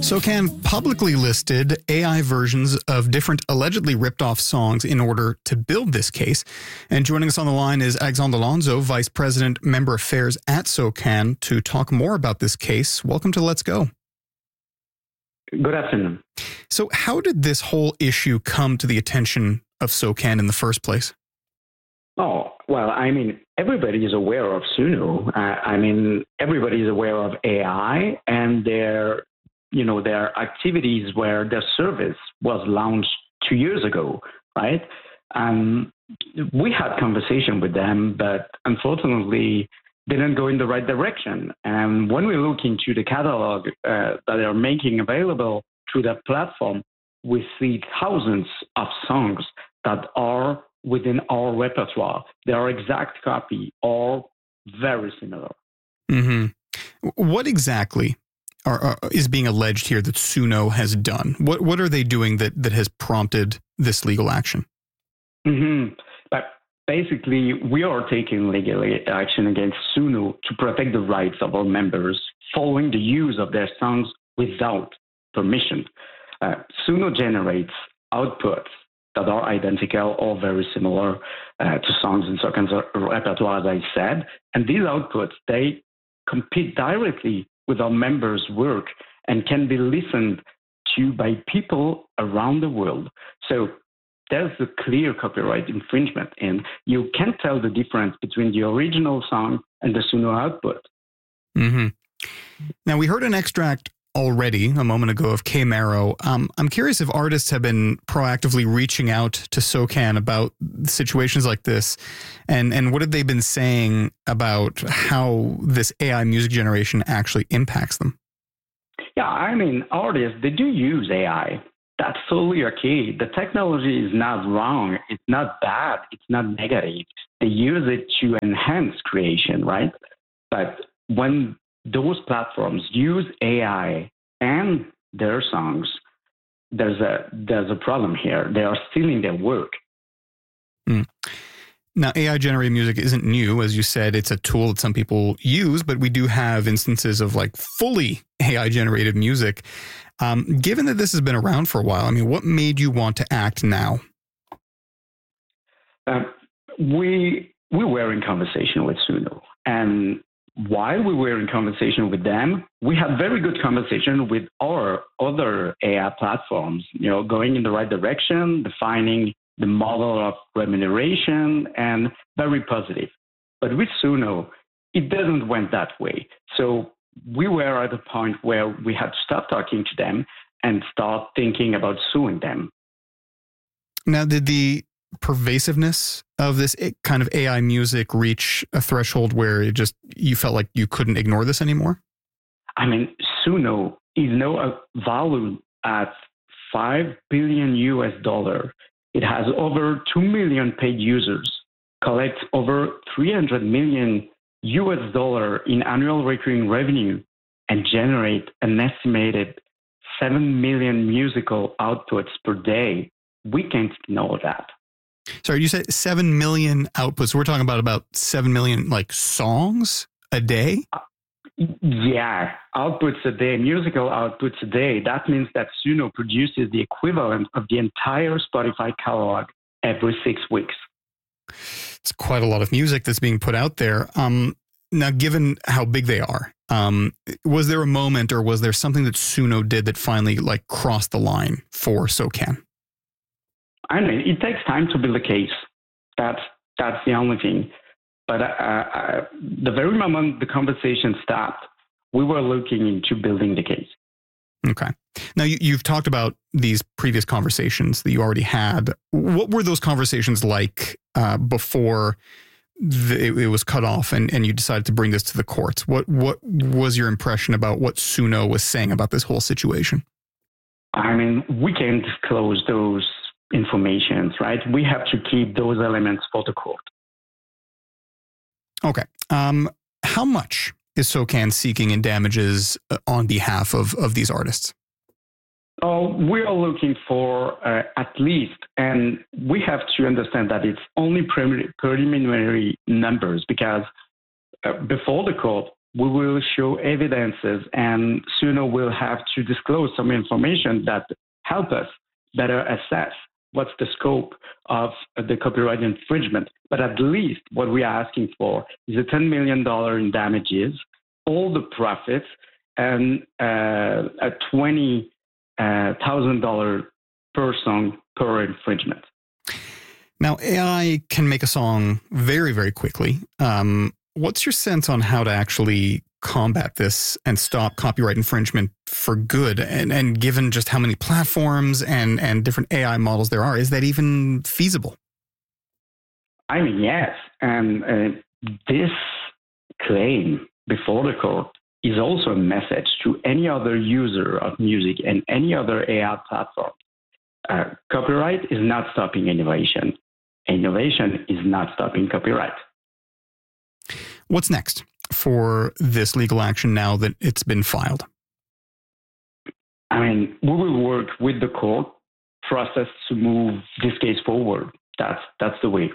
SOCAN publicly listed AI versions of different allegedly ripped off songs in order to build this case. And joining us on the line is Alexandre Alonso, Vice President, Member Affairs at SOCAN, to talk more about this case. Welcome to Let's Go. Good afternoon. So how did this whole issue come to the attention of SOCAN in the first place? Oh, well, everybody is aware of Suno. Everybody is aware of AI and their activities where their service was launched 2 years ago, right? We had conversation with them, but unfortunately didn't go in the right direction. And when we look into the catalog that they're making available through that platform, we see thousands of songs that are within our repertoire. They are exact copy or very similar. Mm-hmm. What exactly is being alleged here that Suno has done? What are they doing that has prompted this legal action? Mm-hmm. But basically, we are taking legal action against Suno to protect the rights of our members following the use of their songs without permission. Suno generates outputs that are identical or very similar to songs in SOCAN's repertoire, as I said. And these outputs, they compete directly with our members' work and can be listened to by people around the world. So there's a clear copyright infringement, and you can't tell the difference between the original song and the Suno output. Mm-hmm. Now, we heard an extract already a moment ago of K-Mero. I'm curious if artists have been proactively reaching out to SOCAN about situations like this, and what have they been saying about how this AI music generation actually impacts them? Yeah, artists, they do use AI. That's totally okay. The technology is not wrong. It's not bad. It's not negative. They use it to enhance creation, right? But when those platforms use AI and their songs, there's a problem here. They are stealing their work. Now, AI-generated music isn't new. As you said, it's a tool that some people use, but we do have instances of fully AI-generated music. Given that this has been around for a while, what made you want to act now? We were in conversation with Suno, and while we were in conversation with them, we had very good conversation with our other AI platforms, going in the right direction, defining the model of remuneration, and very positive. But with Suno, it doesn't went that way. So we were at a point where we had to stop talking to them and start thinking about suing them. Now, did the pervasiveness of this kind of AI music reach a threshold where you felt like you couldn't ignore this anymore? Suno is now valued at $5 billion. It has over 2 million paid users, collects over $300 million in annual recurring revenue, and generate an estimated 7 million musical outputs per day. We can't ignore that. Sorry, you said 7 million outputs. We're talking about 7 million songs a day? Yeah, outputs a day, musical outputs a day. That means that Suno produces the equivalent of the entire Spotify catalog every 6 weeks. It's quite a lot of music that's being put out there. Now, given how big they are, was there a moment or was there something that Suno did that finally crossed the line for SOCAN? It takes time to build a case. That's the only thing. But the very moment the conversation stopped, we were looking into building the case. Okay. Now, you've talked about these previous conversations that you already had. What were those conversations like before it was cut off and you decided to bring this to the courts? What was your impression about what Suno was saying about this whole situation? We can't disclose those informations, right? We have to keep those elements for the court. Okay. How much is SOCAN seeking in damages on behalf of these artists? We are looking for at least, and we have to understand that it's only preliminary numbers because before the court, we will show evidences, and Suno will have to disclose some information that help us better assess what's the scope of the copyright infringement. But at least what we are asking for is a $10 million in damages, all the profits, and a $20,000 per song per infringement. Now, AI can make a song very, very quickly. What's your sense on how to actually combat this and stop copyright infringement for good? And given just how many platforms and different AI models there are, is that even feasible? I mean, yes. And this claim before the court is also a message to any other user of music and any other AI platform. Copyright is not stopping innovation. Innovation is not stopping copyright. What's next for this legal action now that it's been filed? I mean, we will work with the court process to move this case forward. That's the way.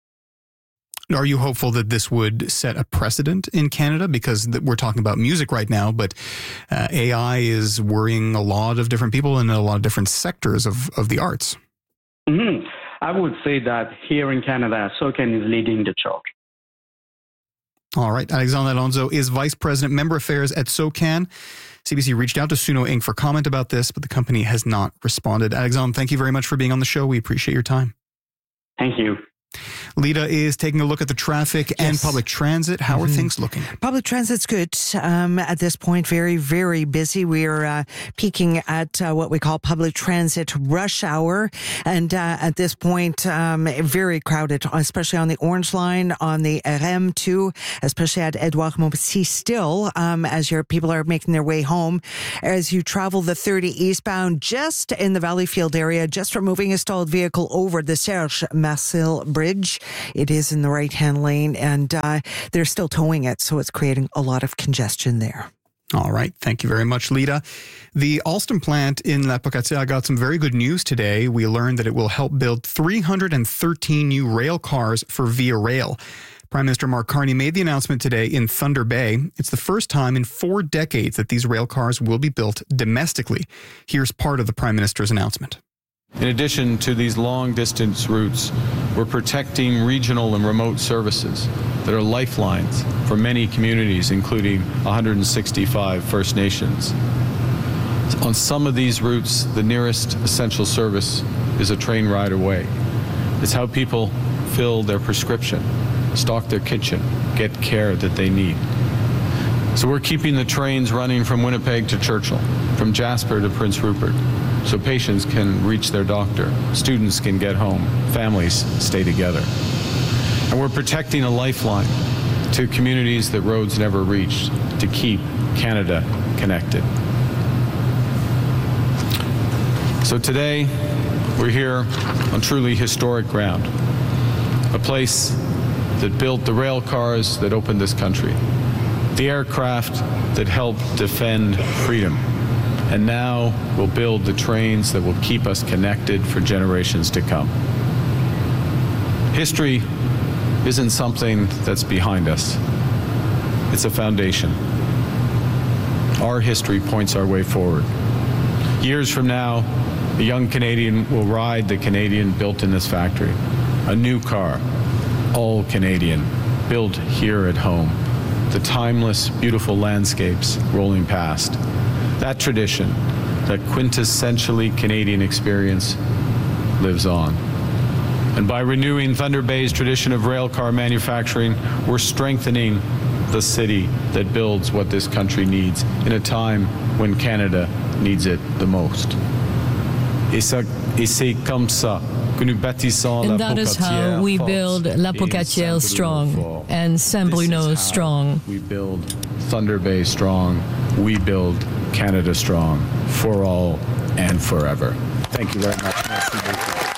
Are you hopeful that this would set a precedent in Canada? Because we're talking about music right now, but AI is worrying a lot of different people in a lot of different sectors of the arts. Mm-hmm. I would say that here in Canada, SOCAN is leading the charge. All right. Alexandre Alonso is Vice President, Member Affairs at SOCAN. CBC reached out to Suno Inc. for comment about this, but the company has not responded. Alexandre, thank you very much for being on the show. We appreciate your time. Thank you. Lita is taking a look at the traffic and public transit. How are things looking? Public transit's good. At this point, very, very busy. We are peaking at what we call public transit rush hour. And at this point, very crowded, especially on the Orange Line, on the RM2, especially at Edouard Montpetit still, as your people are making their way home. As you travel the 30 eastbound, just in the Valleyfield area, just removing a stalled vehicle over the Serge Marcel Bridge. It is in the right-hand lane, and they're still towing it, so it's creating a lot of congestion there. All right. Thank you very much, Lita. The Alstom plant in La Pocatière got some very good news today. We learned that it will help build 313 new rail cars for Via Rail. Prime Minister Mark Carney made the announcement today in Thunder Bay. It's the first time in 4 decades that these rail cars will be built domestically. Here's part of the Prime Minister's announcement. In addition to these long-distance routes, we're protecting regional and remote services that are lifelines for many communities, including 165 First Nations. On some of these routes, the nearest essential service is a train ride away. It's how people fill their prescription, stock their kitchen, get care that they need. So we're keeping the trains running from Winnipeg to Churchill, from Jasper to Prince Rupert, so patients can reach their doctor, students can get home, families stay together. And we're protecting a lifeline to communities that roads never reached to keep Canada connected. So today, we're here on truly historic ground, a place that built the rail cars that opened this country, the aircraft that helped defend freedom, and now we'll build the trains that will keep us connected for generations to come. History isn't something that's behind us. It's a foundation. Our history points our way forward. Years from now, a young Canadian will ride the Canadian built in this factory. A new car, all Canadian, built here at home. The timeless, beautiful landscapes rolling past. That tradition, that quintessentially Canadian experience, lives on. And by renewing Thunder Bay's tradition of railcar manufacturing, we're strengthening the city that builds what this country needs in a time when Canada needs it the most. Et c'est comme ça que nous bâtissons La Pocatière. And that is how we build La Pocatière strong and Saint-Bruno strong. We build Thunder Bay strong. We build Canada strong for all and forever. Thank you very much.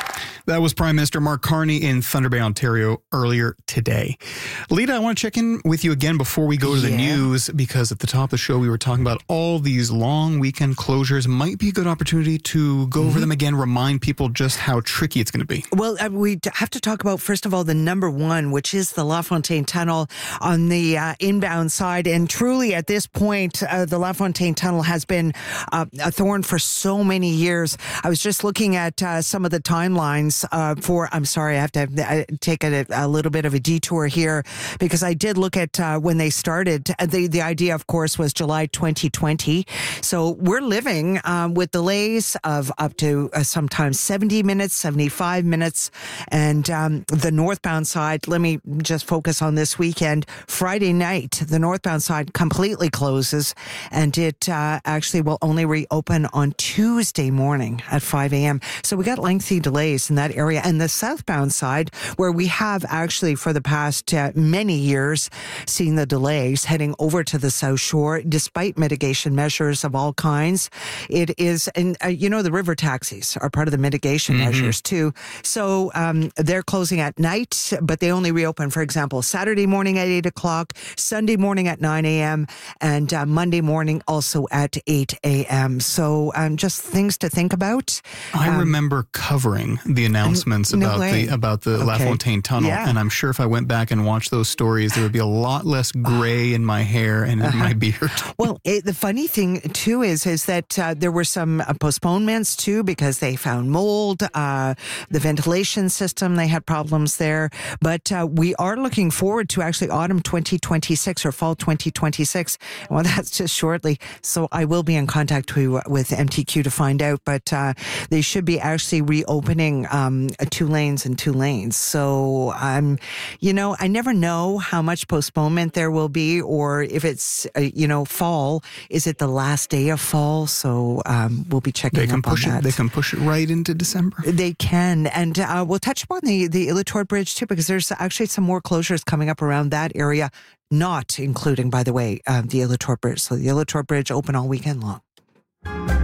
That was Prime Minister Mark Carney in Thunder Bay, Ontario earlier today. Lita, I want to check in with you again before we go to the news, because at the top of the show we were talking about all these long weekend closures. Might be a good opportunity to go over them again, remind people just how tricky it's going to be. Well, we have to talk about, first of all, the number one, which is the LaFontaine Tunnel on the inbound side. And truly at this point, the LaFontaine Tunnel has been a thorn for so many years. I was just looking at some of the timelines I'm sorry, I have to take a little bit of a detour here, because I did look at when they started. The idea, of course, was July 2020. So we're living with delays of up to sometimes 70 minutes, 75 minutes. And the northbound side, let me just focus on this weekend. Friday night, the northbound side completely closes, and it actually will only reopen on Tuesday morning at 5 a.m. So we got lengthy delays in that area. And the southbound side, where we have actually for the past many years seen the delays heading over to the South Shore, despite mitigation measures of all kinds. It is, and the river taxis are part of the mitigation measures too. So they're closing at night, but they only reopen, for example, Saturday morning at 8 o'clock, Sunday morning at 9 a.m., and Monday morning also at 8 a.m. So just things to think about. I remember covering the announcements about the LaFontaine Tunnel, and I'm sure if I went back and watched those stories, there would be a lot less gray in my hair and in my beard. Well, the funny thing too is that there were some postponements too, because they found mold, the ventilation system, they had problems there. But we are looking forward to actually autumn 2026 or fall 2026. Well, that's just shortly. So I will be in contact with MTQ to find out, but they should be actually reopening 2 lanes and 2 lanes. So I never know how much postponement there will be, or if it's, fall, is it the last day of fall? So we'll be checking up on that. They can push it right into December. They can. And we'll touch upon the Illitor Bridge too, because there's actually some more closures coming up around that area, not including, by the way, the Illitor Bridge. So the Illitor Bridge open all weekend long.